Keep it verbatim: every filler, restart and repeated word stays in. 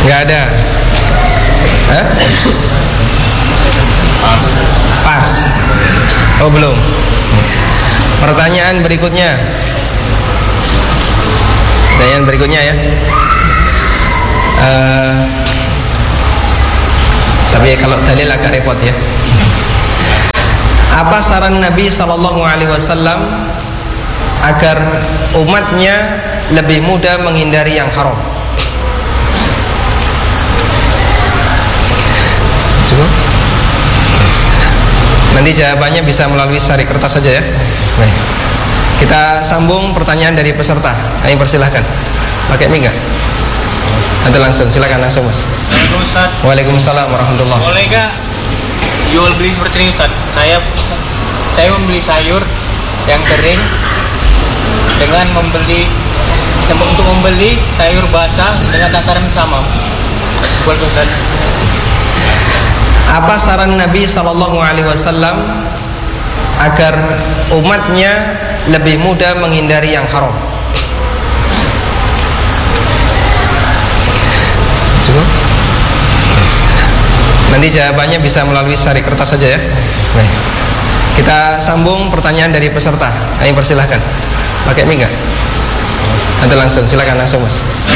Nggak ada. Hah? Pas. Pas. Oh belum. Pertanyaan berikutnya. Pertanyaan berikutnya ya. Uh, tapi kalau dalil agak repot ya. Apa saran Nabi Sallallahu Alaihi Wasallam agar umatnya lebih mudah menghindari yang haram? Cukup? Nanti jawabannya bisa melalui sari kertas saja ya. Baik. Kita sambung pertanyaan dari peserta. Kami persilahkan. Pakai mic nggak? Atau langsung? Silakan langsung mas. Assalamualaikum Ustaz. Waalaikumsalam warahmatullah. Boleh nggak jual beli seperti ini Ustaz? Saya saya membeli sayur yang kering dengan membeli untuk membeli sayur basah dengan takaran sama. Boleh Ustaz? Apa saran Nabi Sallallahu Alaihi Wasallam agar umatnya lebih mudah menghindari yang haram? Cukup? Nanti jawabannya bisa melalui sari kertas saja ya. Baik. Kita sambung pertanyaan dari peserta. Kami persilahkan. Pakai mic nggak? Atau langsung? Silakan langsung mas.